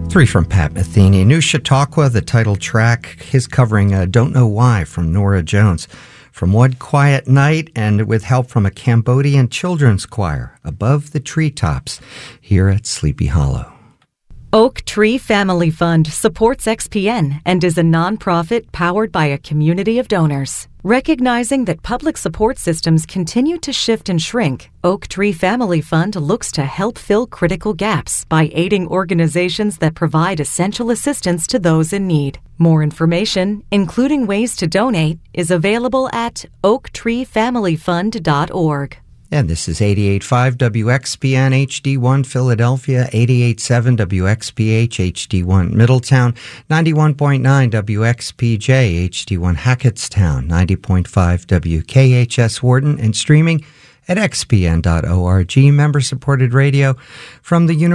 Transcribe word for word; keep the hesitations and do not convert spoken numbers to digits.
Three from Pat Metheny. New Chautauqua, the title track, his covering uh, Don't Know Why from Norah Jones. From One Quiet Night, and with help from a Cambodian children's choir, Above the Treetops, here at Sleepy Hollow. Oak Tree Family Fund supports X P N and is a nonprofit powered by a community of donors. Recognizing that public support systems continue to shift and shrink, Oak Tree Family Fund looks to help fill critical gaps by aiding organizations that provide essential assistance to those in need. More information, including ways to donate, is available at oak tree family fund dot org. And this is eighty-eight point five W X P N H D one Philadelphia, eighty-eight point seven W X P H H D one Middletown, ninety-one point nine W X P J H D one Hackettstown, ninety point five W K H S Wharton, and streaming at x p n dot org. Member-supported radio from the University